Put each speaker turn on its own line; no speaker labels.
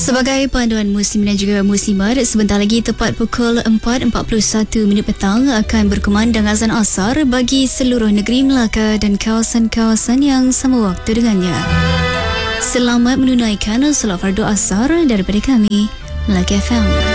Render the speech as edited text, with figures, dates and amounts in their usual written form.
Sebagai panduan muslim dan juga muslimat, sebentar lagi tepat pukul 4.41 minit petang akan berkumandang azan asar bagi seluruh negeri Melaka dan kawasan-kawasan yang sama waktu dengannya. Selamat menunaikan solat fardu asar daripada kami, Melaka FM.